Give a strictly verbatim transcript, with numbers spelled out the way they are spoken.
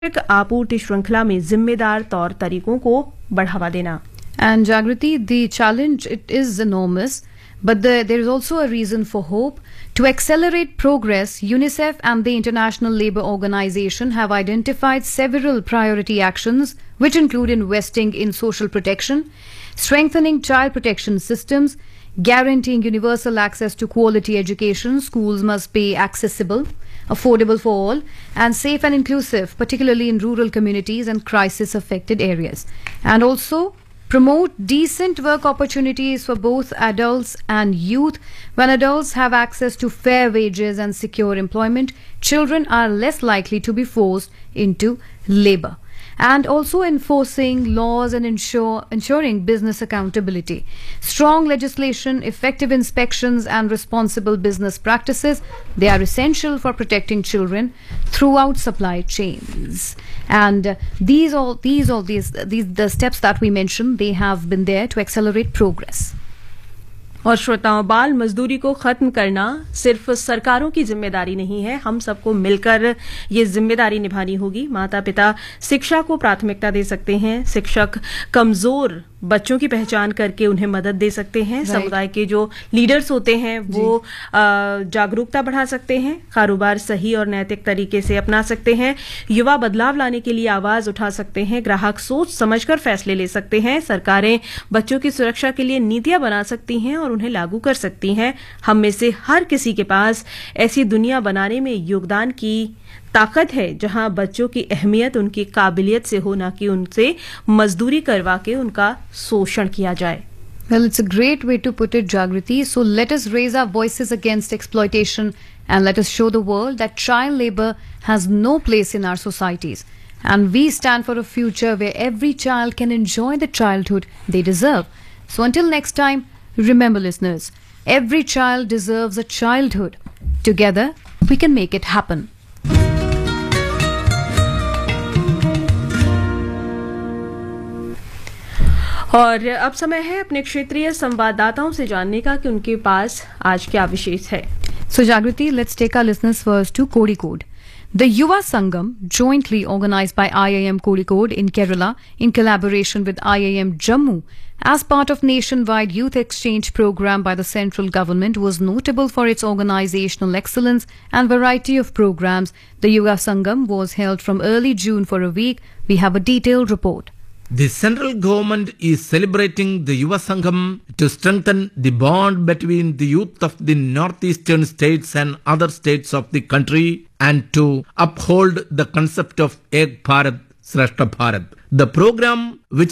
आपूर्ति श्रृंखला में जिम्मेदार तौर तरीकों को बढ़ावा देना। And Jagriti, the challenge, it is enormous, but the, there is also a reason for hope. To accelerate progress, UNICEF and the International Labour Organization have identified several priority actions, which include investing in social protection, strengthening child protection systems, guaranteeing universal access to quality education. Schools must be accessible, affordable for all, and safe and inclusive, particularly in rural communities and crisis-affected areas. And also promote decent work opportunities for both adults and youth. When adults have access to fair wages and secure employment, children are less likely to be forced into labor. And also enforcing laws and ensure, ensuring business accountability. Strong legislation, effective inspections, and responsible business practices, they are essential for protecting children throughout supply chains. And uh, these all these all these these the steps that we mentioned, they have been there to accelerate progress. और श्रोताओं, बाल मजदूरी को खत्म करना सिर्फ सरकारों की जिम्मेदारी नहीं है, हम सबको मिलकर ये जिम्मेदारी निभानी होगी। माता पिता शिक्षा को प्राथमिकता दे सकते हैं, शिक्षक कमजोर बच्चों की पहचान करके उन्हें मदद दे सकते हैं, समुदाय के जो लीडर्स होते हैं वो जागरूकता बढ़ा सकते हैं, कारोबार सही और नैतिक तरीके से अपना सकते हैं, युवा बदलाव लाने के लिए आवाज उठा सकते हैं, ग्राहक सोच समझकर फैसले ले सकते हैं, सरकारें बच्चों की सुरक्षा के लिए नीतियां बना सकती हैं और उन्हें लागू कर सकती हैं। हम में से हर किसी के पास ऐसी दुनिया बनाने में योगदान की ताकत है जहां बच्चों की अहमियत उनकी काबिलियत से हो, ना कि उनसे मजदूरी करवा के उनका शोषण किया जाए। Well, it's a great way to put it, Jagriti. So let us raise our voices against exploitation and let us show the world that child labor has no place in our societies. And we stand for a future where every child can enjoy the childhood they deserve. So until next time, remember, listeners, every child deserves a childhood. Together, we can make it happen. और अब समय है अपने क्षेत्रीय संवाददाताओं से जानने का कि उनके पास आज क्या विशेष है। So Jagriti, let's take our listeners first to Kozhikode. The Yuva Sangam, jointly organized by I I M Kozhikode in Kerala in collaboration with I I M Jammu as part of nationwide youth exchange program by the central government, was notable for its organizational excellence and variety of programs. The Yuva Sangam was held from early June for a week. We have a detailed report. The central government is celebrating the Yuva Sangam to strengthen the bond between the youth of the northeastern states and other states of the country and to uphold the concept of Ek Bharat, Shrestha Bharat. The program, which